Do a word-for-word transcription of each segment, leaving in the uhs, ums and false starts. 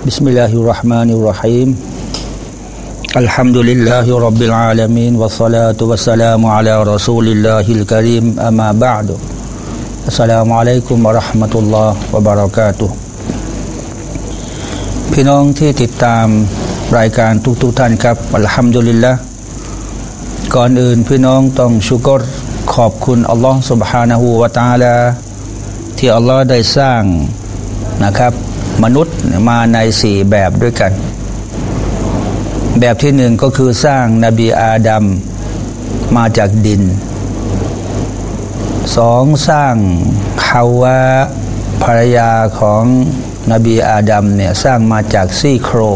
بسم الله الرحمن الرحيم الحمد لله رب العالمين والصلاة والسلام على رسول الله الكريم أما بعد السلام عليكم ورحمة الله وبركاتهพี่น้องที่ติดตามรายการทุกๆท่านครับอัลฮัมดุลิลละห์ก่อนอื่นพี่น้องต้องชุกรขอบคุณอัลลอฮ์ سبحانه และ تعالى ที่อัลลอฮ์ได้สร้างนะครับมนุษย์มาในสี่แบบด้วยกันแบบที่หนึ่งก็คือสร้างนบีอาดัมมาจากดินสองสร้างฮาวาภรรยาของนบีอาดัมเนี่ยสร้างมาจากซี่โครง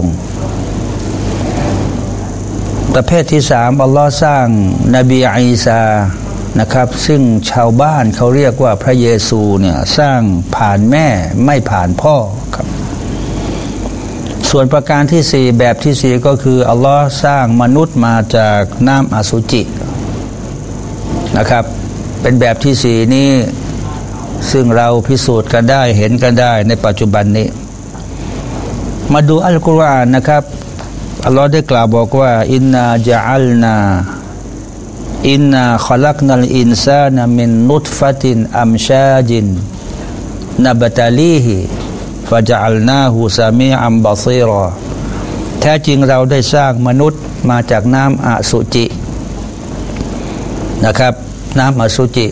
ประเภทที่สามอัลลอฮ์สร้างนบีอีสานะครับซึ่งชาวบ้านเขาเรียกว่าพระเยซูเนี่ยสร้างผ่านแม่ไม่ผ่านพ่อครับส่วนประการที่สี่แบบที่สี่ก็คืออัลลอฮ์สร้างมนุษย์มาจากน้ำอสุจินะครับเป็นแบบที่สี่นี้ซึ่งเราพิสูจน์กันได้เห็นกันได้ในปัจจุบันนี้มาดูอัลกุรอานนะครับอัลลอฮ์ได้กล่าวบอกว่าอินนาจาอัลนาอินนาขลักนัลอินซานะมินนุตฟะตินอัมชาจินนับตะลีฮิฟะจัลนาหูซามีอัมบะซีรอแท้จริงเราได้สร้างมนุษย์มาจากน้ำอสุจินะครับน้ำอสุจิ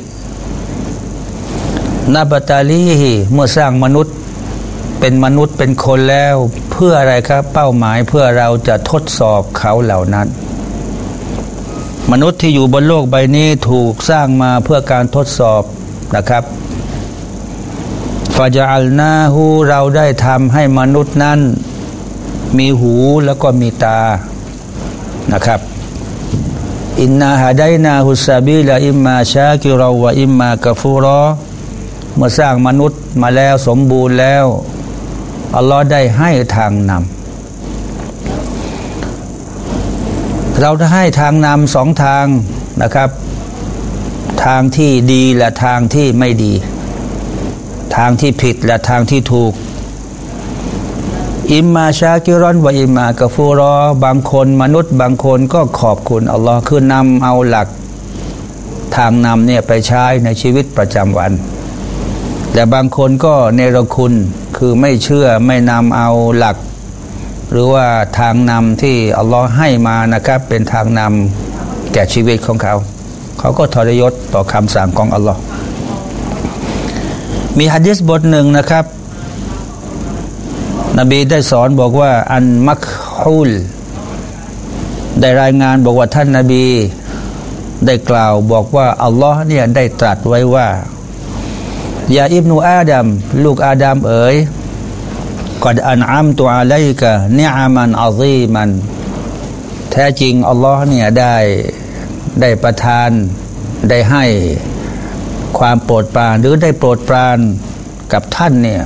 นับตะลีฮิเมื่อสร้างมนุษย์เป็นมนุษย์เป็นคนแล้วเพื่ออะไรครับเป้าหมายเพื่อเราจะทดสอบเขาเหล่านั้นมนุษย์ที่อยู่บนโลกใบนี้ถูกสร้างมาเพื่อการทดสอบนะครับฟาจัลนาหูเราได้ทำให้มนุษย์นั้นมีหูแล้วก็มีตานะครับอินนาฮะไดนาฮุสซาบิลอิมมาชากิรอวะอิมมากะฟูรอเมื่อสร้างมนุษย์มาแล้วสมบูรณ์แล้วอัลลอฮ์ได้ให้ทางนำเราได้ให้ทางนำสองทางนะครับทางที่ดีและทางที่ไม่ดีทางที่ผิดและทางที่ถูกอิมมาชากิรอนวะอิมมากะฟูรอบางคนมนุษย์บางคนก็ขอบคุณอัลลอฮ์คือนำเอาหลักทางนำเนี่ยไปใช้ในชีวิตประจำวันแต่บางคนก็เนรคุณคือไม่เชื่อไม่นำเอาหลักหรือว่าทางนำที่อัลลอฮ์ให้มานะครับเป็นทางนำแก่ชีวิตของเขาเขาก็ทรยศต่อคำสั่งของอัลลอฮ์มีหะดีษบทหนึ่งนะครับนบีได้สอนบอกว่าอันมักฮุลได้รายงานบอกว่าท่านนบีได้กล่าวบอกว่าอัลลอฮ์เนี่ยได้ตรัสไว้ว่ายาอิบนุอาดัมลูกอาดัมเอ๋ยกอดอันอัมตุอาลัยกะเนียมันอัซีมันแท้จริงอัลลอฮ์เนี่ยได้ได้ประทานได้ให้ความโปรดปรานหรือได้โปรดปรานกับท่านเนี่ย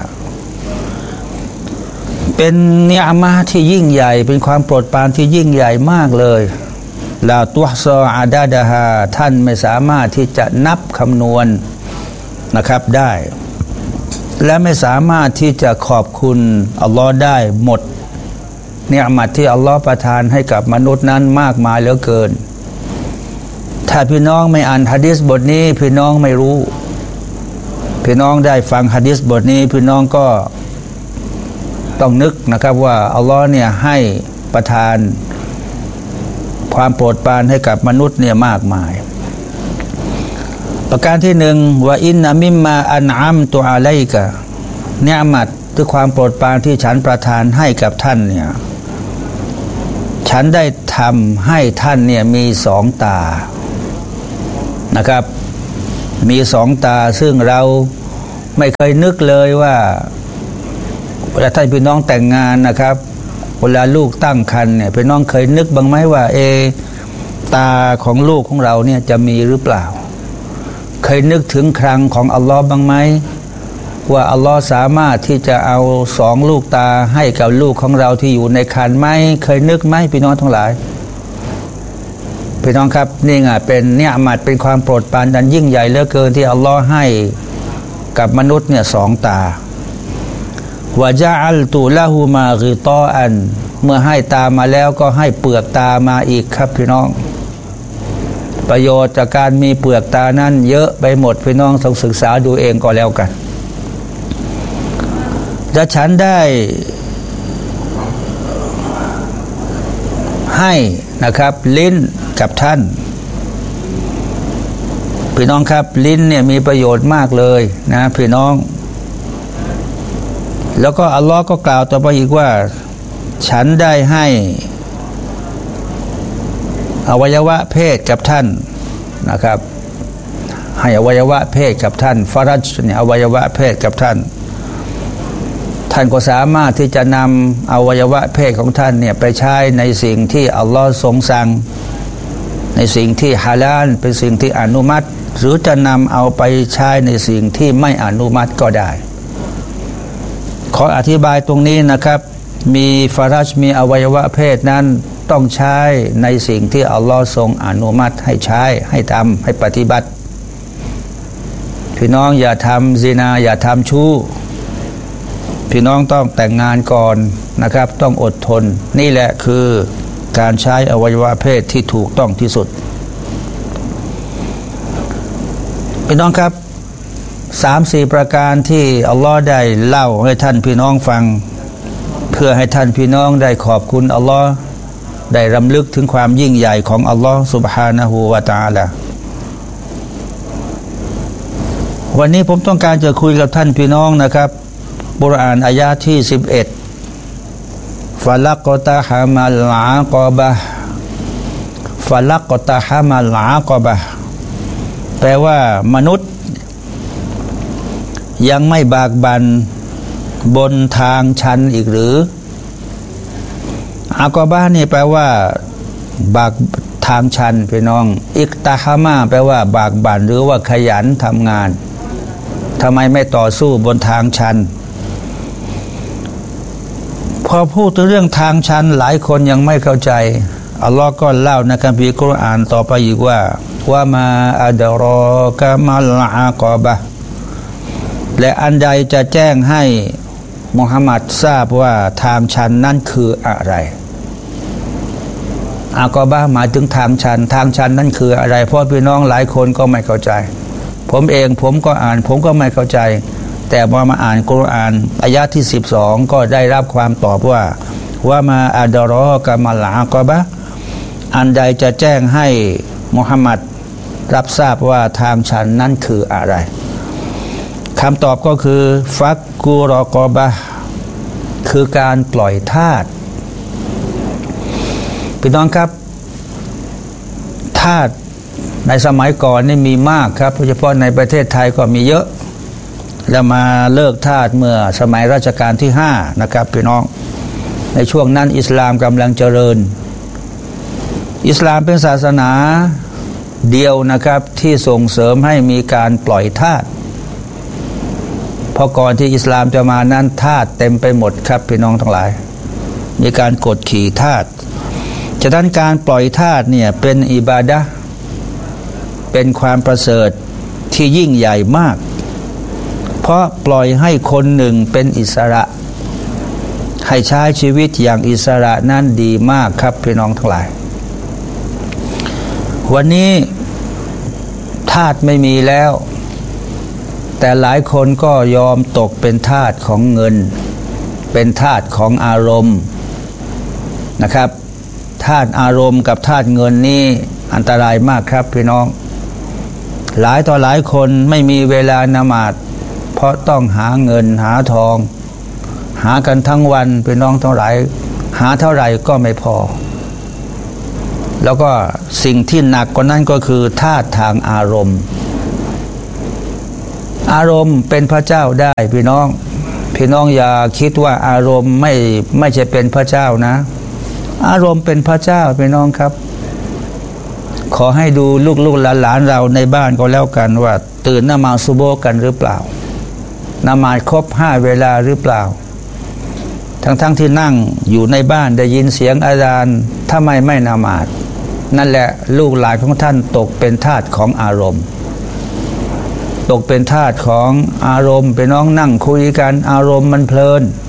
เป็นเนียมะห์ที่ยิ่งใหญ่เป็นความโปรดปรานที่ยิ่งใหญ่มากเลยลาตุฮซออาดาดะฮาท่านไม่สามารถที่จะนับคำนวณนะครับได้และไม่สามารถที่จะขอบคุณอัลลอฮ์ได้หมดเนียมัตที่อัลลอฮ์ประทานให้กับมนุษย์นั้นมากมายเหลือเกินถ้าพี่น้องไม่อ่านหะดีษบทนี้พี่น้องไม่รู้พี่น้องได้ฟังหะดีษบทนี้พี่น้องก็ต้องนึกนะครับว่าอัลลอฮ์เนี่ยให้ประทานความโปรดปรานให้กับมนุษย์เนี่ยมากมายประการที่หนึ่งว่าอินนามิมมาอันอัมตุอาลัยกะเนียมัตด้วยความโปรดปรานที่ฉันประทานให้กับท่านเนี่ยฉันได้ทำให้ท่านเนี่ยมีสองตานะครับมีสองตาซึ่งเราไม่เคยนึกเลยว่าเวลาท่านพี่น้องแต่งงานนะครับเวลาลูกตั้งครรภ์เนี่ยพี่น้องเคยนึกบ้างไหมว่าเอตาของลูกของเราเนี่ยจะมีหรือเปล่าเคยนึกถึงครั้งของอัลลอฮ์บ้างไหมว่าอัลลอฮ์สามารถที่จะเอาสองลูกตาให้กับลูกของเราที่อยู่ในครรภ์ไหมเคยนึกไหมพี่น้องทั้งหลายพี่น้องครับนี่ไงเป็นเนียมัตเป็นความโปรดปรานอันยิ่งใหญ่เหลือเกินที่อัลลอฮ์ให้กับมนุษย์เนี่ยสองตาวะญะอัลตุละฮูมากิตออันเมื่อให้ตามาแล้วก็ให้เปลือกตามาอีกครับพี่น้องประโยชน์จากการมีเปลือกตานั้นเยอะไปหมดพี่น้องต้องศึกษาดูเองก็แล้วกันจะฉันได้ให้นะครับลิ้นกับท่านพี่น้องครับลิ้นเนี่ยมีประโยชน์มากเลยนะพี่น้องแล้วก็อัลลอฮ์ก็กล่าวต่อไปอีกว่าฉันได้ให้อวัยวะเพศกับท่านนะครับให้อวัยวะเพศกับท่านฟารัจเนี่ยอวัยวะเพศกับท่านท่านก็สามารถที่จะนำอวัยวะเพศของท่านเนี่ยไปใช้ในสิ่งที่อัลลอฮ์ทรงสั่งในสิ่งที่ฮาลาลเป็นสิ่งที่อนุมัติหรือจะนำเอาไปใช้ในสิ่งที่ไม่อนุมัติก็ได้ขออธิบายตรงนี้นะครับมีฟารัจมีอวัยวะเพศนั้นต้องใช้ในสิ่งที่อัลลอฮ์ทรงอนุมัติให้ใช้ให้ทำให้ปฏิบัติพี่น้องอย่าทำซินาอย่าทำชู้พี่น้องต้องแต่งงานก่อนนะครับต้องอดทนนี่แหละคือการใช้อวัยวะเพศที่ถูกต้องที่สุดพี่น้องครับสามสี่ประการที่อัลลอฮ์ได้เล่าให้ท่านพี่น้องฟังเพื่อให้ท่านพี่น้องได้ขอบคุณอัลลอฮ์ได้รำลึกถึงความยิ่งใหญ่ของอัลลอฮ์ سبحانه และ تعالى วันนี้ผมต้องการจะคุยกับท่านพี่น้องนะครับกุรอานอายะที่สิบเอ็ดฟะลักตะฮะมัลอากอบะห์ฟะลักตะฮะมัลอากอบะห์แปลว่ามนุษย์ยังไม่บากบั่นบนทางชันอีกหรืออากอบ้านี่แปลว่าบากทางชันพี่น้องอิกตาฮามาแปลว่าบากบั่นหรือว่าขยันทำงานทำไมไม่ต่อสู้บนทางชันพอพูดถึงเรื่องทางชันหลายคนยังไม่เข้าใจอัลลอฮ์ก็เล่าในคัมภีร์กุรอานต่อไปอีกว่าว่ามาอัดรอกะมัลอากอบะและอันใดจะแจ้งให้มุฮัมมัดทราบว่าทางชันนั้นคืออะไรอากอบะหมายถึงทางชันทางชันนั้นคืออะไรเพราะพี่น้องหลายคนก็ไม่เข้าใจผมเองผมก็อ่านผมก็ไม่เข้าใจแต่พอมาอ่านกุรอานอายะที่สิบสองก็ได้รับความตอบว่าว่ามาอัดรอกะมัลอากอบะอันใดจะแจ้งให้มุฮัมมัดรับทราบว่าทางชันนั้นคืออะไรคำตอบก็คือฟักกูรอกอบะคือการปล่อยทาสพี่น้องครับทาสในสมัยก่อนนี่มีมากครับโดยเฉพาะในประเทศไทยก็มีเยอะแล้วมาเลิกทาสเมื่อสมัยรัชกาลที่ห้านะครับพี่น้องในช่วงนั้นอิสลามกำลังเจริญอิสลามเป็นศาสนาเดียวนะครับที่ส่งเสริมให้มีการปล่อยทาสเพราะก่อนที่อิสลามจะมานั้นทาสเต็มไปหมดครับพี่น้องทั้งหลายมีการกดขี่ทาสฉะนั้นการปล่อยทาสเนี่ยเป็นอิบาดะห์เป็นความประเสริฐที่ยิ่งใหญ่มากเพราะปล่อยให้คนหนึ่งเป็นอิสระให้ใช้ชีวิตอย่างอิสระนั่นดีมากครับพี่น้องทั้งหลายวันนี้ทาสไม่มีแล้วแต่หลายคนก็ยอมตกเป็นทาสของเงินเป็นทาสของอารมณ์นะครับทาสอารมณ์กับทาสเงินนี่อันตรายมากครับพี่น้องหลายต่อหลายคนไม่มีเวลานมาดเพราะต้องหาเงินหาทองหากันทั้งวันพี่น้องเท่าไหร่หาเท่าไหร่ก็ไม่พอแล้วก็สิ่งที่หนักกว่านั้นก็คือทาสทางอารมณ์อารมณ์เป็นพระเจ้าได้พี่น้องพี่น้องอย่าคิดว่าอารมณ์ไม่ไม่ใช่เป็นพระเจ้านะอารมณ์เป็นพระเจ้าพี่น้องครับขอให้ดูลูกๆหลานๆเราในบ้านก็แล้วกันว่าตื่นนมาซุโบกันหรือเปล่านมาครบห้าเวลาหรือเปล่าทั้งๆ ท, ที่นั่งอยู่ในบ้านได้ยินเสียงอาจารย์ทำไมไม่นมาดนั่นแหละลูกหลานของท่านตกเป็นทาสของอารมณ์ตกเป็นทาสของอารมณ์ไปน้องนั่งคุยกันอารมณ์มันเพลิน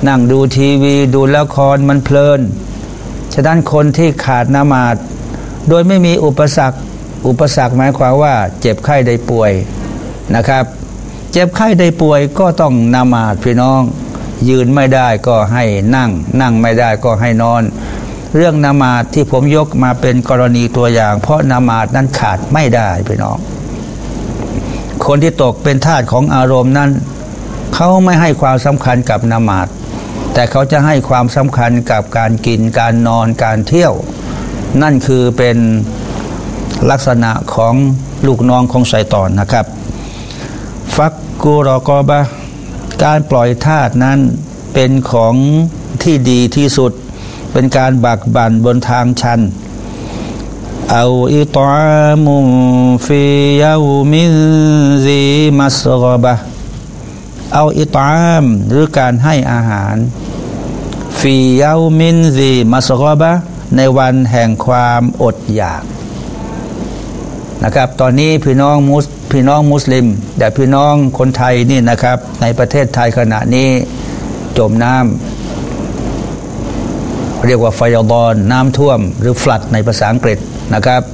นั่งดูทีวีดูละครมันเพลินฉะนั้นคนที่ขาดละหมาดโดยไม่มีอุปสรรคอุปสรรคหมายความว่าเจ็บไข้ได้ป่วยนะครับเจ็บไข้ได้ป่วยก็ต้องละหมาดพี่น้องยืนไม่ได้ก็ให้นั่งนั่งไม่ได้ก็ให้นอนเรื่องละหมาดที่ผมยกมาเป็นกรณีตัวอย่างเพราะละหมาดนั้นขาดไม่ได้พี่น้องคนที่ตกเป็นทาสของอารมณ์นั้นเขาไม่ให้ความสำคัญกับละหมาดแต่เขาจะให้ความสำคัญกับการกินการนอนการเที่ยวนั่นคือเป็นลักษณะของลูกน้องของชัยฏอนนะครับฟักกูรอกอบะการปล่อยทาสนั้นเป็นของที่ดีที่สุดเป็นการบักบั่นบนทางชันเอาอิตอามุฟิยามิซีมัสกบะเอาอิตามหรือการให้อาหารฟิยามินซีมัสกบะในวันแห่งความอดอยากนะครับตอนนี้พี่น้องมุสพี่น้องมุสลิมแต่พี่น้องคนไทยนี่นะครับในประเทศไทยขณะนี้จมน้ำเรียกว่าไฟยดอนน้ำท่วมหรือฟลัดในภาษาอังกฤษนะครับ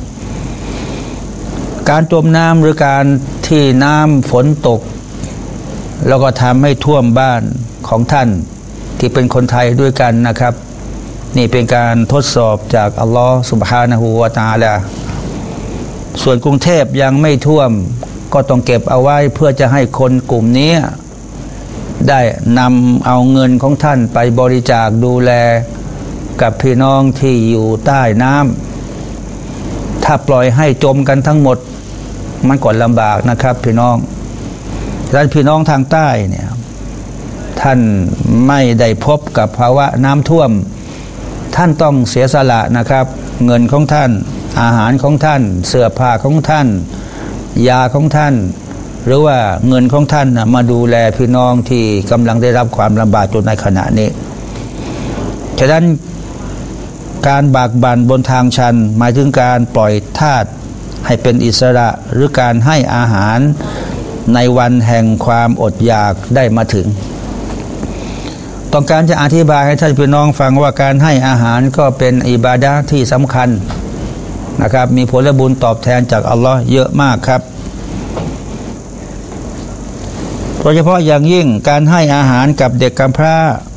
การจมน้ำหรือการที่น้ำฝนตกแล้วก็ทำให้ท่วมบ้านของท่านที่เป็นคนไทยด้วยกันนะครับนี่เป็นการทดสอบจากอัลลอฮฺซุบฮานะฮูวะตะอาลาส่วนกรุงเทพยังไม่ท่วมก็ต้องเก็บเอาไว้เพื่อจะให้คนกลุ่มนี้ได้นำเอาเงินของท่านไปบริจาคดูแลกับพี่น้องที่อยู่ใต้น้ำถ้าปล่อยให้จมกันทั้งหมดมันก่อนลำบากนะครับพี่น้องด้านพี่น้องทางใต้เนี่ยท่านไม่ได้พบกับภาวะน้ำท่วมท่านต้องเสียสละนะครับเงินของท่านอาหารของท่านเสื้อผ้าของท่านยาของท่านหรือว่าเงินของท่านมาดูแลพี่น้องที่กำลังได้รับความลำบากอยู่ในขณะนี้ฉะนั้นการบากบั่นบนทางชันหมายถึงการปล่อยทาสให้เป็นอิสระหรือการให้อาหารในวันแห่งความอดอยากได้มาถึงต้องการจะอธิบายให้ท่านพี่น้องฟังว่าการให้อาหารก็เป็นอิบาดะห์ที่สำคัญนะครับมีผลบุญตอบแทนจากอัลลอฮ์เยอะมากครับโดยเฉพาะอย่างยิ่งการให้อาหารกับเด็กกำพร้า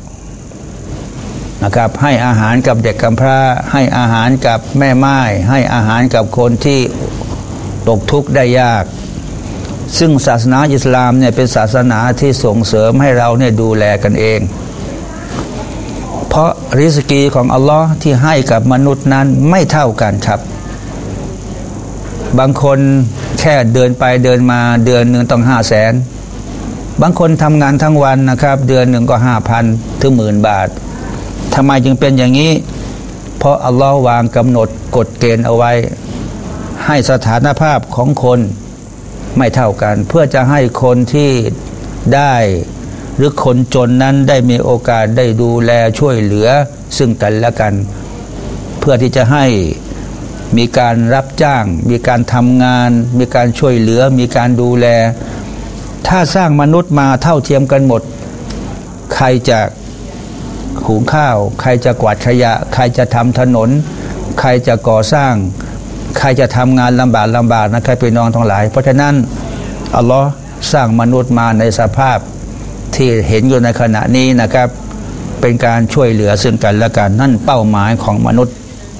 นะครับให้อาหารกับเด็กกำพร้าให้อาหารกับแม่ไม้ให้อาหารกับคนที่ตกทุกข์ได้ยากซึ่งศาสนาอิสลามเนี่ยเป็นศาสนาที่ส่งเสริมให้เราเนี่ยดูแลกันเองเพราะริสกีของอัลลอฮ์ที่ให้กับมนุษย์นั้นไม่เท่ากันครับบางคนแค่เดินไปเดินมาเดือนหนึ่งต้องห้าแสนบางคนทำงานทั้งวันนะครับเดือนหนึ่งก็ห้าพันถึงหมื่นบาททำไมจึงเป็นอย่างนี้เพราะอัลลอฮ์วางกำหนดกฎเกณฑ์เอาไว้ให้สถานภาพของคนไม่เท่ากันเพื่อจะให้คนที่ได้หรือคนจนนั้นได้มีโอกาสได้ดูแลช่วยเหลือซึ่งกันและกันเพื่อที่จะให้มีการรับจ้างมีการทำงานมีการช่วยเหลือมีการดูแลถ้าสร้างมนุษย์มาเท่าเทียมกันหมดใครจะหุงข้าวใครจะกวาดขยะใครจะทำถนนใครจะก่อสร้างใครจะทำงานลำบากลำบากนะครับพี่น้องทั้งหลายเพราะฉะนั้นอัลลอฮ์สร้างมนุษย์มาในสภาพที่เห็นอยู่ในขณะนี้นะครับเป็นการช่วยเหลือซึ่งกันและกันนั่นเป้าหมายของมนุษย์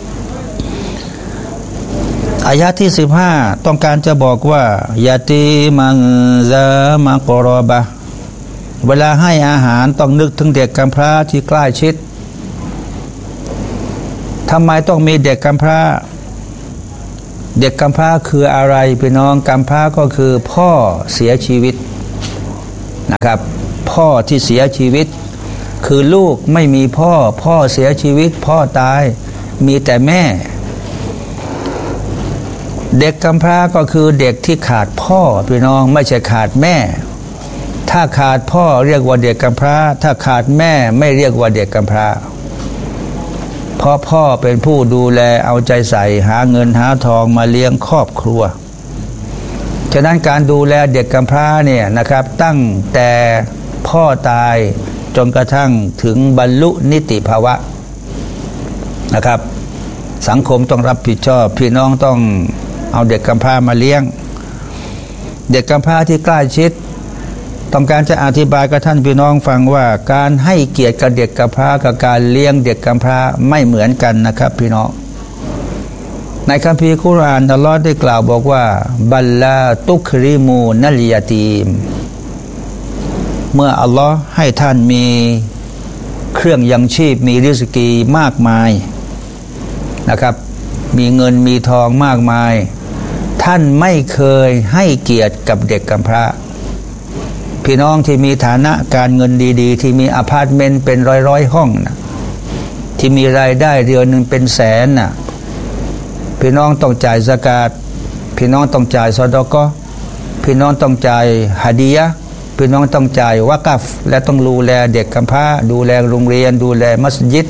อายะที่สิบห้าต้องการจะบอกว่ายาตีมังซามะกรอบะเวลาให้อาหารต้องนึกถึงเด็กกำพร้าที่ใกล้ชิดทำไมต้องมีเด็กกำพร้าเด็กกำพร้าคืออะไรพี่น้องกำพร้าก็คือพ่อเสียชีวิตนะครับพ่อที่เสียชีวิตคือลูกไม่มีพ่อพ่อเสียชีวิตพ่อตายมีแต่แม่เด็กกำพร้าก็คือเด็กที่ขาดพ่อพี่น้องไม่ใช่ขาดแม่ถ้าขาดพ่อเรียกว่าเด็กกำพร้าถ้าขาดแม่ไม่เรียกว่าเด็กกำพร้าเพราะพ่อเป็นผู้ดูแลเอาใจใส่หาเงินหาทองมาเลี้ยงครอบครัวฉะนั้นการดูแลเด็กกำพร้าเนี่ยนะครับตั้งแต่พ่อตายจนกระทั่งถึงบรรลุนิติภาวะนะครับสังคมต้องรับผิดชอบพี่น้องต้องเอาเด็กกำพร้ามาเลี้ยงเด็กกำพร้าที่ใกล้ชิดต้องการจะอธิบายกับท่านพี่น้องฟังว่าการให้เกียรติกับเด็กกำพร้ากับการเลี้ยงเด็กกำพร้าไม่เหมือนกันนะครับพี่น้องในคัมภีร์คุรอานอัลลอฮ์ได้กล่าวบอกว่าบัลลาตุคริมูนัลยาตีมเมื่ออัลลอฮ์ให้ท่านมีเครื่องยังชีพมีริสกีมากมายนะครับมีเงินมีทองมากมายท่านไม่เคยให้เกียรติกับเด็กกำพร้าพี่น้องที่มีฐานะการเงินดีๆที่มีอพาร์ตเมนต์เป็นร้อยๆห้องนะที่มีรายได้เดือนหนึ่งเป็นแสนนะพี่น้องต้องจ่ายซะกาตพี่น้องต้องจ่ายซอดอกอพี่น้องต้องจ่ายฮะดียะห์พี่น้องต้องจ่ายวะกัฟและต้องดูแลเด็กกำพร้าดูแลโรงเรียนดูแลมัสยิด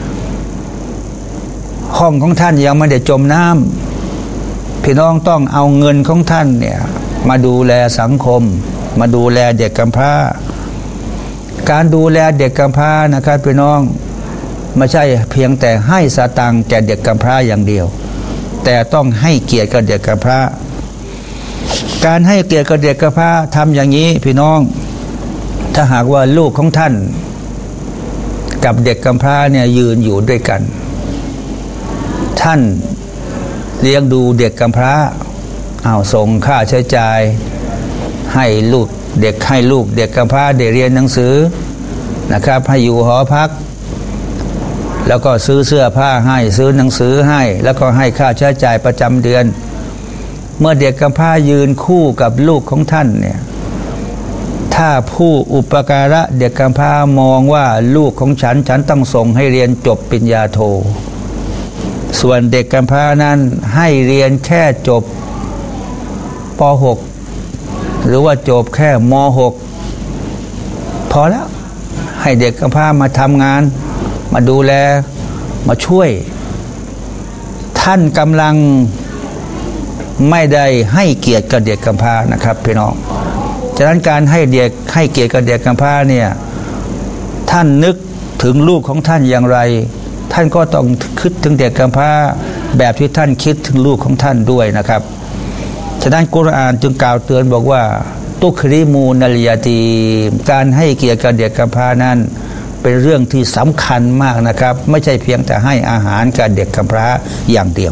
ห้องของท่านยังไม่ได้จมน้ำพี่น้องต้องเอาเงินของท่านเนี่ยมาดูแลสังคมมาดูแลเด็กกำพร้าการดูแลเด็กกำพร้านะครับพี่น้องไม่ใช่เพียงแต่ให้สตางค์แก่เด็กกำพร้าอย่างเดียวแต่ต้องให้เกียรติกับเด็กกำพร้าการให้เกียรติกับเด็กกำพร้าทำอย่างนี้พี่น้องถ้าหากว่าลูกของท่านกับเด็กกำพร้าเนี่ยยืนอยู่ด้วยกันท่านเลี้ยงดูเด็กกำพร้าเอาส่งค่าใช้จ่ายให้ลูกเด็กให้ลูกเด็กกำพร้าได้เรียนหนังสือนะครับให้อยู่หอพักแล้วก็ซื้อเสื้อผ้าให้ซื้อหนังสือให้แล้วก็ให้ค่าใช้จ่ายประจำเดือนเมื่อเด็กกำพร้ายืนคู่กับลูกของท่านเนี่ยถ้าผู้อุปการะเด็กกำพร้ามองว่าลูกของฉันฉันต้องส่งให้เรียนจบปริญญาโทส่วนเด็กกำพร้านั้นให้เรียนแค่จบป หก หรือว่าจบแค่ม หก พอแล้วให้เด็กกำพร้ามาทำงานมาดูแลมาช่วยท่านกำลังไม่ได้ให้เกียรติกับเด็กกำพร้านะครับพี่น้องฉะนั้นการให้เด็กให้เกียรติกับเด็กกำพร้าเนี่ยท่านนึกถึงลูกของท่านอย่างไรท่านก็ต้องคิดถึงเด็กกำพร้าแบบที่ท่านคิดถึงลูกของท่านด้วยนะครับฉะนั้นกุรอานจึงกล่าวเตือนบอกว่าตุคริมูนัลยาตีการให้เกียรติกับเด็กกำพร้านั้นเป็นเรื่องที่สำคัญมากนะครับไม่ใช่เพียงแต่ให้อาหารกับเด็กกำพร้าอย่างเดียว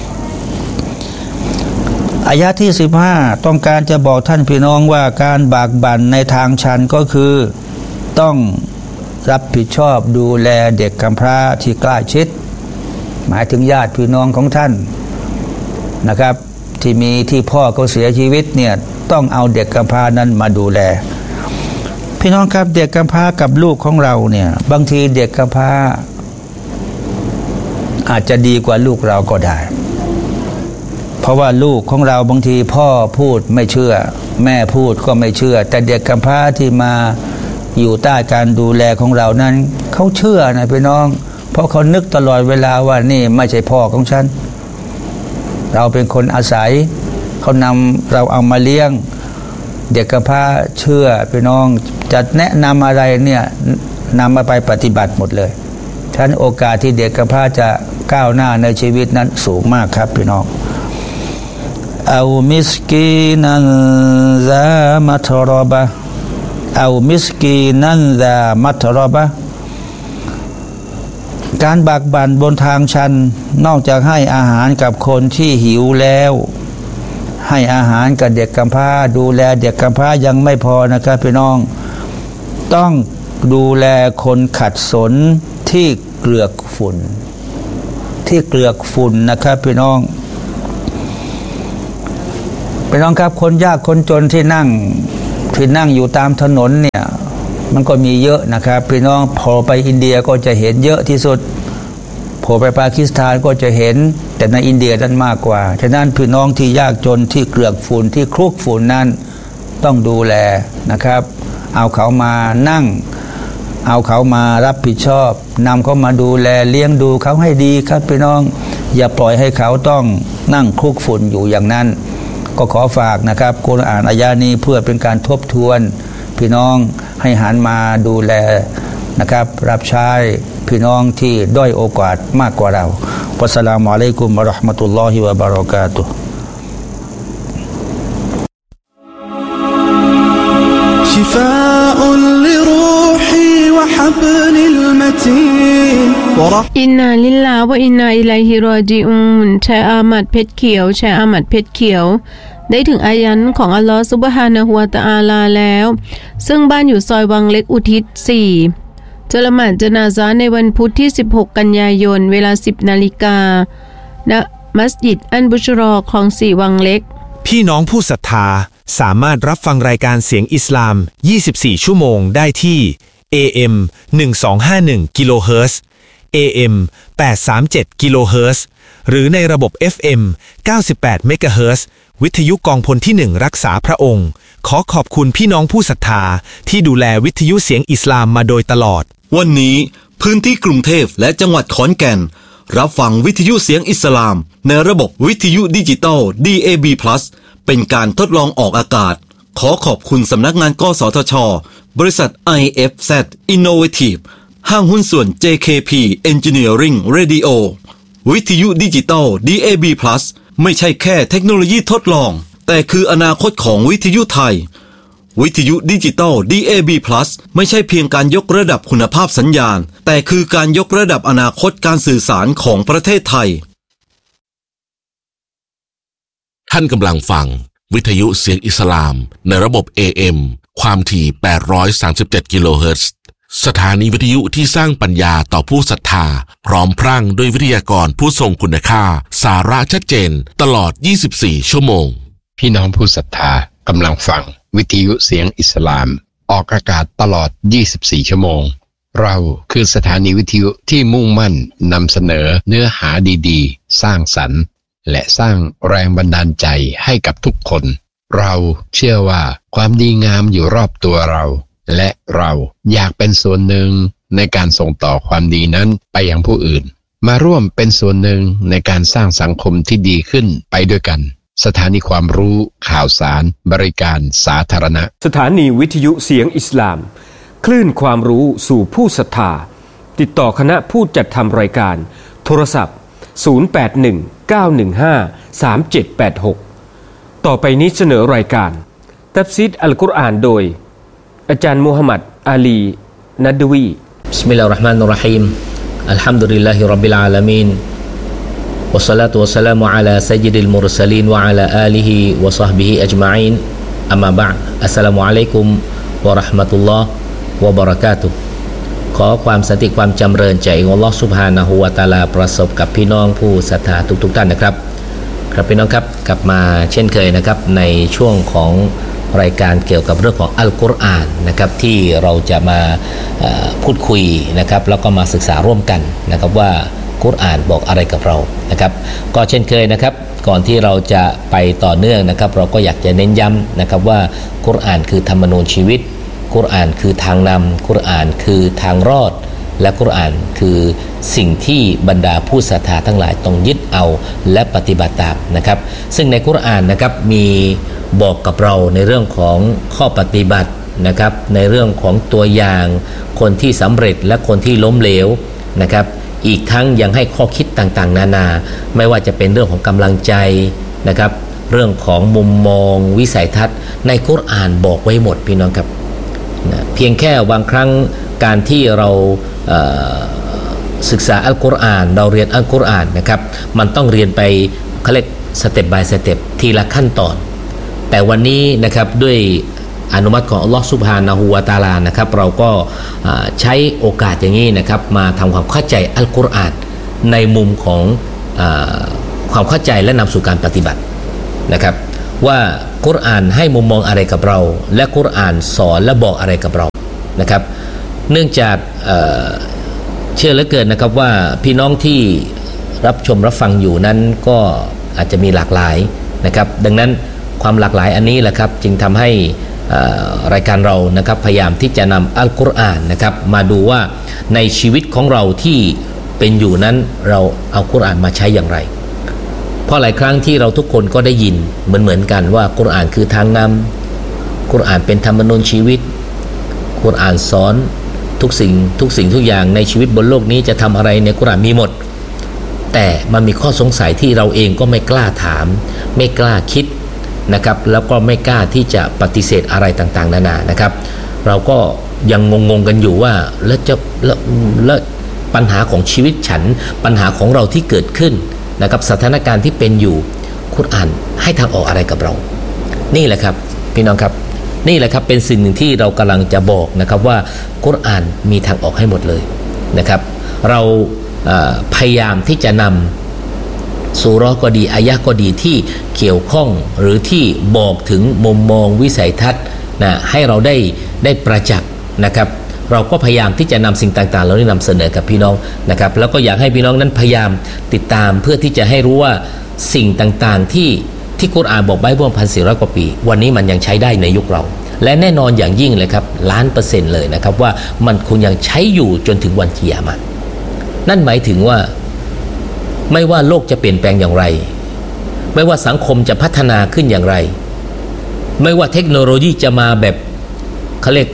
อายะที่สิบห้าต้องการจะบอกท่านพี่น้องว่าการบากบั่นในทางชันก็คือต้องรับผิดชอบดูแลเด็กกำพร้าที่ใกล้ชิดหมายถึงญาติพี่น้องของท่านนะครับที่มีที่พ่อเขาเสียชีวิตเนี่ยต้องเอาเด็กกำพร้านั้นมาดูแลพี่น้องครับเด็กกำพร้ากับลูกของเราเนี่ยบางทีเด็กกำพร้าอาจจะดีกว่าลูกเราก็ได้เพราะว่าลูกของเราบางทีพ่อพูดไม่เชื่อแม่พูดก็ไม่เชื่อแต่เด็กกำพร้าที่มาอยู่ใต้การดูแลของเรานั้นเขาเชื่อนะพี่น้องเพราะเขานึกตลอดเวลาว่านี่ไม่ใช่พ่อของฉันเราเป็นคนอาศัยเขานำเราเอามาเลี้ยงเด็กกำพร้าเชื่อพี่น้องจะแนะนำอะไรเนี่ยนำมาไปปฏิบัติหมดเลยฉะนั้นโอกาสที่เด็กกำพร้าจะก้าวหน้าในชีวิตนั้นสูงมากครับพี่น้องเอามิสกีนันซามัทรบะเอามิสกีนันซามัทรบะการบากบั่นบนทางชันนอกจากให้อาหารกับคนที่หิวแล้วให้อาหารกับเด็กกำพร้าดูแลเด็กกำพร้ายังไม่พอนะครับพี่น้องต้องดูแลคนขัดสนที่เกลือกฝุ่นที่เกลือกฝุ่นนะครับพี่น้องพี่น้องครับคนยากคนจนที่นั่งที่นั่งอยู่ตามถนนเนี่ยมันก็มีเยอะนะครับพี่น้องพอไปอินเดียก็จะเห็นเยอะที่สุดพอไปปากีสถานก็จะเห็นแต่ในอินเดียนั้นมากกว่าฉะนั้นพี่น้องที่ยากจนที่เกลือกฝุ่นที่คลุกฝุ่นนั้นต้องดูแลนะครับเอาเขามานั่งเอาเขามารับผิดชอบนำเขามาดูแลเลี้ยงดูเขาให้ดีครับพี่น้องอย่าปล่อยให้เขาต้องนั่งคลุกฝุ่นอยู่อย่างนั้นก็ขอฝากนะครับกุรอานอายะนี้เพื่อเป็นการทบทวนพี่น้องให้หันมาดูแลนะครับรับใช้พี่น้องที่ด้อยโอกาสมากกว่าเราวัสสลามุอะลัยกุมวะเราะห์มะตุลลอฮิวะบะเราะกาตุฮ์ شفاء لروحي وحبل المتين อินนาลิลลาฮ์วะอินนาอิลัยฮิรอญิอูนชายอามัดเพชรเขียวชายอามัดเพชรเขียวได้ถึงอายันของอัลลอฮฺซุบฮานะฮูวะตะอาลาแล้วซึ่งบ้านอยู่ซอยวังเล็กอุทิศสี่จะละหมาดญะนาซะห์ในวันพุธที่สิบหกกันยายนเวลา สิบนาฬิกา ณมัสยิดอันบุชรอคลองสี่วังเล็กพี่น้องผู้ศรัทธาสามารถรับฟังรายการเสียงอิสลามยี่สิบสี่ชั่วโมงได้ที่ เอ เอ็ม หนึ่งสองห้าหนึ่ง กิโลเฮิรตซ์ เอ เอ็ม แปดสามเจ็ด กิโลเฮิรตซ์หรือในระบบ เอฟ เอ็ม เก้าสิบแปด เมกะเฮิรตซ์วิทยุกองพลที่หนึ่งรักษาพระองค์ขอขอบคุณพี่น้องผู้ศรัทธาที่ดูแลวิทยุเสียงอิสลามมาโดยตลอดวันนี้พื้นที่กรุงเทพและจังหวัดขอนแก่นรับฟังวิทยุเสียงอิสลามในระบบวิทยุดิจิตอล ดี เอ บี พลัส เป็นการทดลองออกอากาศขอขอบคุณสำนักงานกสทช.บริษัท ไอ เอฟ แซด Innovative ห้างหุ้นส่วน เจ เค พี Engineering Radio วิทยุดิจิตอล ดี เอ บี พลัส ไม่ใช่แค่เทคโนโลยีทดลองแต่คืออนาคตของวิทยุไทยวิทยุดิจิตอล ดี เอ บี พลัส ไม่ใช่เพียงการยกระดับคุณภาพสัญญาณแต่คือการยกระดับอนาคตการสื่อสารของประเทศไทยท่านกำลังฟังวิทยุเสียงอิสลามในระบบ เอ เอ็ม ความถี่แปดร้อยสามสิบเจ็ดกิโลเฮิรตซ์สถานีวิทยุที่สร้างปัญญาต่อผู้ศรัทธาพร้อมพรั่งด้วยวิทยากรผู้ทรงคุณค่าสาระชัดเจนตลอดยี่สิบสี่ชั่วโมงพี่น้องผู้ศรัทธากำลังฟังวิทยุเสียงอิสลามออกอากาศตลอดยี่สิบสี่ชั่วโมงเราคือสถานีวิทยุที่มุ่งมั่นนำเสนอเนื้อหาดีๆสร้างสรรค์และสร้างแรงบันดาลใจให้กับทุกคนเราเชื่อว่าความดีงามอยู่รอบตัวเราและเราอยากเป็นส่วนหนึ่งในการส่งต่อความดีนั้นไปยังผู้อื่นมาร่วมเป็นส่วนหนึ่งในการสร้างสังคมที่ดีขึ้นไปด้วยกันสถานีความรู้ข่าวสารบริการสาธารณะสถานีวิทยุเสียงอิสลามคลื่นความรู้สู่ผู้ศรัทธาติดต่อคณะผู้จัดทำรายการโทรศัพท์ศูนย์ แปด หนึ่ง เก้า หนึ่ง ห้า สาม เจ็ด แปด หกต่อไปนี้เสนอรายการตัฟซีรอัลกุรอานโดยอาจารย์มูฮัมหมัดอาลีนัดวีบิสมิลลาฮิรเราะห์มานิรเราะฮีมอัลฮัมดุลิลลาฮิร็อบบิลอาลามีนวัสศอลาตุวัสสลามุอะลาซัยยิดิลมุรซะลีนวะอะลาอาลิฮิวะศอฮบิฮิอัจมะอีนอัมมาบะอ์อัสสลามุอะลัยกุมวะเราะห์มะตุลลอฮ์วะบะเราะกาตุฮ์ขอความสันติความจำเริญจากอัลลอฮ์ซุบฮานะฮูวะตะอาลาประสบกับพี่น้องผู้ศรัทธาทุกๆท่านนะครับครับพี่น้องครับกลับมาเช่นเคยนะครับในช่วงของรายการเกี่ยวกับเรื่องของอัลกุรอานนะครับที่เราจะมาพูดคุยนะครับแล้วก็มาศึกษาร่วมกันนะครับว่ากุรอานบอกอะไรกับเรานะครับก็เช่นเคยนะครับก่อนที่เราจะไปต่อเนื่องนะครับเราก็อยากจะเน้นย้ำนะครับว่ากุรอานคือธรรมนูญชีวิตกุรอานคือทางนำกุรอานคือทางรอดและกุรอานคือสิ่งที่บรรดาผู้ศรัทธาทั้งหลายต้องยึดเอาและปฏิบัติตามนะครับซึ่งในกุรอานนะครับมีบอกกับเราในเรื่องของข้อปฏิบัตินะครับในเรื่องของตัวอย่างคนที่สำเร็จและคนที่ล้มเหลวนะครับอีกทั้งยังให้ข้อคิดต่างๆนานาไม่ว่าจะเป็นเรื่องของกำลังใจนะครับเรื่องของมุมมองวิสัยทัศน์ในกุรอานบอกไว้หมดพี่น้องครับนะเพียงแค่บางครั้งการที่เราเอ่อศึกษาอัลกุรอานเราเรียนอัลกุรอานนะครับมันต้องเรียนไปเขาเรียกสเต็ป by สเต็ปทีละขั้นตอนแต่วันนี้นะครับด้วยอนุมัติของอัลลอฮฺซุบฮานะฮูวะตะอาลานะครับเราก็ใช้โอกาสอย่างนี้นะครับมาทำความเข้าใจอัลกุรอานในมุมของความเข้าใจและนำสู่การปฏิบัตินะครับว่ากุรอานให้มุมมองอะไรกับเราและกุรอานสอนและบอกอะไรกับเรานะครับเนื่องจากเอ่อเชื่อเหลือเกินนะครับว่าพี่น้องที่รับชมรับฟังอยู่นั้นก็อาจจะมีหลากหลายนะครับดังนั้นความหลากหลายอันนี้แหละครับจึงทำให้รายการเรานะครับพยายามที่จะนำอัลกุรอานนะครับมาดูว่าในชีวิตของเราที่เป็นอยู่นั้นเราเอากุรอานมาใช้อย่างไรเพราะหลายครั้งที่เราทุกคนก็ได้ยินเหมือนเหมือนกันว่ากุรอานคือทางนำกุรอานเป็นธรรมนูญชีวิตกุรอานสอนทุกสิ่งทุกสิ่งทุกอย่างในชีวิตบนโลกนี้จะทำอะไรในกุรอานมีหมดแต่มันมีข้อสงสัยที่เราเองก็ไม่กล้าถามไม่กล้าคิดนะครับแล้วก็ไม่กล้าที่จะปฏิเสธอะไรต่างๆนานานะครับเราก็ยังงงๆกันอยู่ว่าแล้วจะแล้วแล้วปัญหาของชีวิตฉันปัญหาของเราที่เกิดขึ้นนะครับสถานการณ์ที่เป็นอยู่กุรอานให้ทางออกอะไรกับเรานี่แหละครับพี่น้องครับนี่แหละครับเป็นสิ่งหนึ่งที่เรากำลังจะบอกนะครับว่ากุรอานมีทางออกให้หมดเลยนะครับเราพยายามที่จะนำซูเราะห์ก็ดีอายะห์ก็ดีที่เกี่ยวข้องหรือที่บอกถึงมุมมองวิสัยทัศน์นะให้เราได้ได้ประจักษ์นะครับเราก็พยายามที่จะนำสิ่งต่างๆเราได้นำเสนอกับพี่น้องนะครับแล้วก็อยากให้พี่น้องนั้นพยายามติดตามเพื่อที่จะให้รู้ว่าสิ่งต่างๆที่ที่กุรอานบอกไว้เมื่อพันสี่ร้อยกว่าปีวันนี้มันยังใช้ได้ในยุคเราและแน่นอนอย่างยิ่งเลยครับล้านเปอร์เซ็นต์เลยนะครับว่ามันคงยังใช้อยู่จนถึงวันกิยามะห์นั่นหมายถึงว่าไม่ว่าโลกจะเปลี่ยนแปลงอย่างไรไม่ว่าสังคมจะพัฒนาขึ้นอย่างไรไม่ว่าเทคโนโลยีจะมาแบบเขาเรียก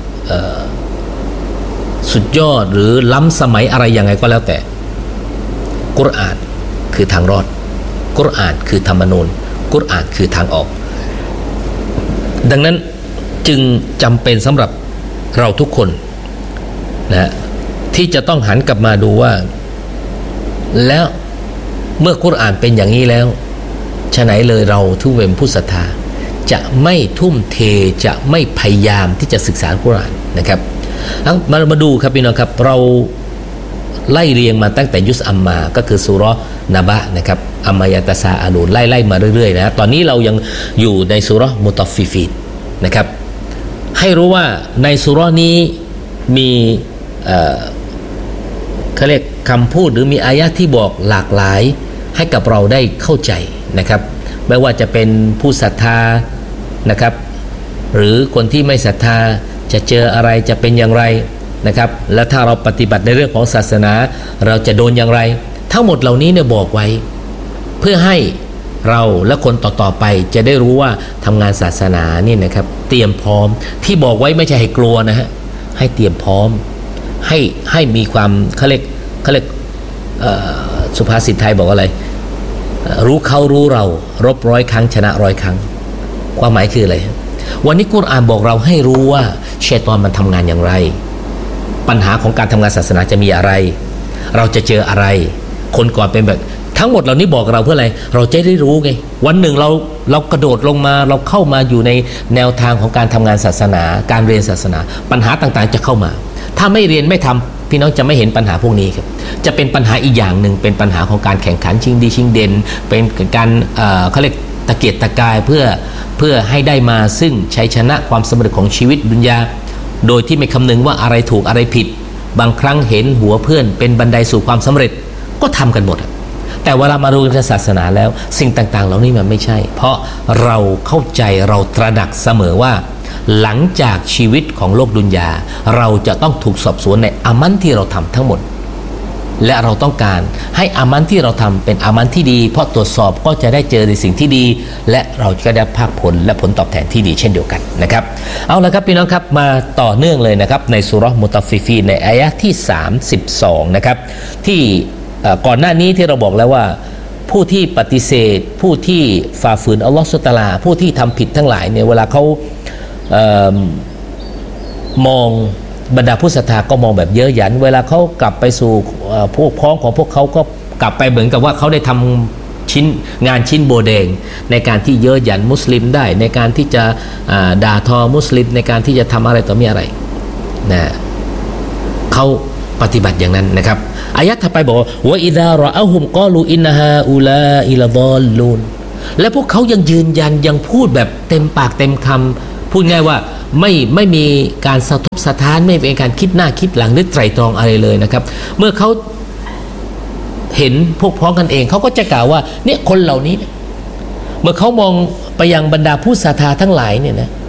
สุดยอดหรือล้ำสมัยอะไรยังไงก็แล้วแต่กุรอานคือทางรอดกุรอานคือธรรมนูญกุรอานคือทางออกดังนั้นจึงจำเป็นสำหรับเราทุกคนนะที่จะต้องหันกลับมาดูว่าแล้วเมื่อกุรอานเป็นอย่างนี้แล้วฉะไหนเลยเราทุกเป็นผู้ศรัทธาจะไม่ทุ่มเทจะไม่พยายามที่จะศึกษากุรอานนะครับมามาดูครับพี่น้องครับเราไล่เรียงมาตั้งแต่ยุสอัมมาก็คือซูเราะห์นะบะนะครับอัมมายาตะซาอาลูนไล่ไล่มาเรื่อยๆนะตอนนี้เรายังอยู่ในซูเราะห์มุตอฟฟิฟีนนะครับให้รู้ว่าในซูเราะห์นี้มีเอ่อเขาเรียกคำพูดหรือมีอายะห์ที่บอกหลากหลายให้กับเราได้เข้าใจนะครับไม่ว่าจะเป็นผู้ศรัทธานะครับหรือคนที่ไม่ศรัทธาจะเจออะไรจะเป็นอย่างไรนะครับและถ้าเราปฏิบัติในเรื่องของศาสนาเราจะโดนอย่างไรทั้งหมดเหล่านี้เนี่ยบอกไว้เพื่อให้เราและคนต่อๆไปจะได้รู้ว่าทำงานศาสนานี่นะครับเตรียมพร้อมที่บอกไว้ไม่ใช่ให้กลัวนะฮะให้เตรียมพร้อมให้ให้มีความเขาเรียกเขาเรียกสุภาษิตไทยบอกว่าอะไรรู้เขารู้เรารบร้อยครั้งชนะร้อยครั้งความหมายคืออะไรวันนี้กุรอานบอกเราให้รู้ว่าชัยฏอนมันทำงานอย่างไรปัญหาของการทำงานศาสนาจะมีอะไรเราจะเจออะไรคนก่อนเป็นแบบทั้งหมดเหล่านี้บอกเราเพื่ออะไรเราจะได้รู้ไงวันหนึ่งเราเรากระโดดลงมาเราเข้ามาอยู่ในแนวทางของการทำงานศาสนาการเรียนศาสนาปัญหาต่างๆจะเข้ามาถ้าไม่เรียนไม่ทำพี่น้องจะไม่เห็นปัญหาพวกนี้ครับจะเป็นปัญหาอีกอย่างหนึ่งเป็นปัญหาของการแข่งขันชิงดีชิงเด่นเป็นการเอ่อเขาเรียกตะเกียกตะกายเพื่อเพื่อให้ได้มาซึ่งชัยชนะความสำเร็จของชีวิตดุนยาโดยที่ไม่คำนึงว่าอะไรถูกอะไรผิดบางครั้งเห็นหัวเพื่อนเป็นบันไดสู่ความสำเร็จก็ทำกันหมดแต่เวลามาดูในศาสนาแล้วสิ่งต่างๆเหล่านี้มันไม่ใช่เพราะเราเข้าใจเราตระหนักเสมอว่าหลังจากชีวิตของโลกดุนยาเราจะต้องถูกสอบสวนในอามันที่เราทำทั้งหมดและเราต้องการให้อามันที่เราทำเป็นอามันที่ดีเพราะตรวจสอบก็จะได้เจอในสิ่งที่ดีและเราจะได้ภาคผลและผลตอบแทนที่ดีเช่นเดียวกันนะครับเอาละครับพี่น้องครับมาต่อเนื่องเลยนะครับในซูเราะห์มุตอฟฟิฟีนในอายะห์ที่สามสิบสองนะครับที่ก่อนหน้านี้ที่เราบอกแล้วว่าผู้ที่ปฏิเสธผู้ที่ฝ่าฝืนอัลลอฮฺซุบฮานะฮูวะตะอาลาผู้ที่ทำผิดทั้งหลายเนี่ยเวลาเขาเอ่อมองบรรดาผู้ศรัทธาก็มองแบบเย้ยหยันเวลาเขากลับไปสู่พวกพ้องของพวกเขาก็กลับไปเหมือนกับว่าเขาได้ทำชิ้นงานชิ้นโบแดงในการที่เย้ยหยันมุสลิมได้ในการที่จะด่าทอมุสลิมในการที่จะทำอะไรต่อมีอะไรนะเขาปฏิบัติอย่างนั้นนะครับอายะห์ถัดไปบอกว่าอิซารออะฮุมกอลูอินนะฮาอูลาอิลฎอลลูนและพวกเขายังยืนยันยังพูดแบบเต็มปากเต็มคำพูดง่ายว่าไม่ไม่มีการสะทกสะท้านไม่เป็นการคิดหน้าคิดหลังหรือไตร่ตรองอะไรเลยนะครับเมื่อเขาเห็นพวกพ้องกันเองเขาก็จะกล่าวว่าเนี่ยคนเหล่านี้เมื่อเขามองไปยังบรรดาผู้ศรัทธาทั้งหลายเนี่ยนะ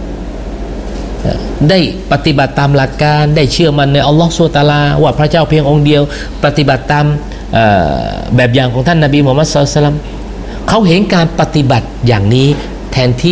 ได้ปฏิบัติตามหลักการได้เชื่อมั่นในอัลลอฮฺซุบฮานะฮูวะตะอาลาว่าพระเจ้าเพียงองค์เดียวปฏิบัติตามแบบอย่างของท่านนบีมุฮัมมัดศ็อลลัลลอฮุอะลัยฮิวะซัลลัมเขาเห็นการปฏิบัติอย่างนี้แทนที่